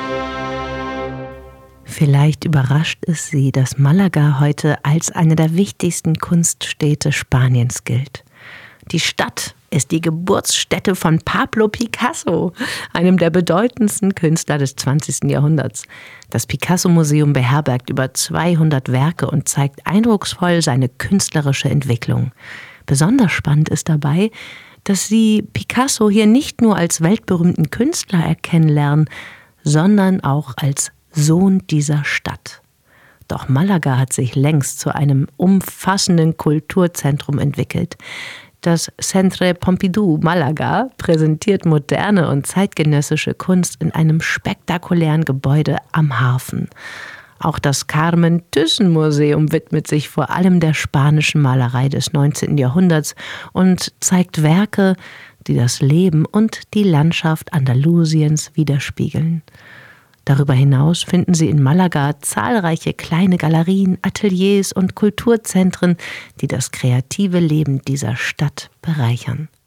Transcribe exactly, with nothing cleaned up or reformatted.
Vielleicht überrascht es Sie, dass Malaga heute als eine der wichtigsten Kunststädte Spaniens gilt. Die Stadt ist die Geburtsstätte von Pablo Picasso, einem der bedeutendsten Künstler des zwanzigsten Jahrhunderts. Das Picasso-Museum beherbergt über zweihundert Werke und zeigt eindrucksvoll seine künstlerische Entwicklung. Besonders spannend ist dabei, dass Sie Picasso hier nicht nur als weltberühmten Künstler erkennen lernen, sondern auch als Sohn dieser Stadt. Doch Malaga hat sich längst zu einem umfassenden Kulturzentrum entwickelt. Das Centre Pompidou Malaga präsentiert moderne und zeitgenössische Kunst in einem spektakulären Gebäude am Hafen. Auch das Carmen-Thyssen-Museum widmet sich vor allem der spanischen Malerei des neunzehnten Jahrhunderts und zeigt Werke, die das Leben und die Landschaft Andalusiens widerspiegeln. Darüber hinaus finden Sie in Malaga zahlreiche kleine Galerien, Ateliers und Kulturzentren, die das kreative Leben dieser Stadt bereichern.